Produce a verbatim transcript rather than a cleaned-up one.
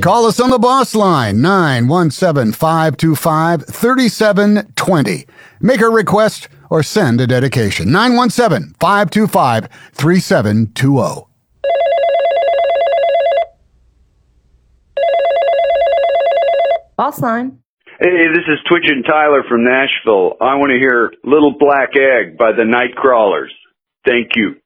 Call us on the boss line, nine one seven, five two five, three seven two zero. Make a request or send a dedication, nine one seven, five two five, three seven two zero. Boss line. Hey, this is Twitchin' Tyler from Nashville. I want to hear Little Black Egg by the Nightcrawlers. Thank you.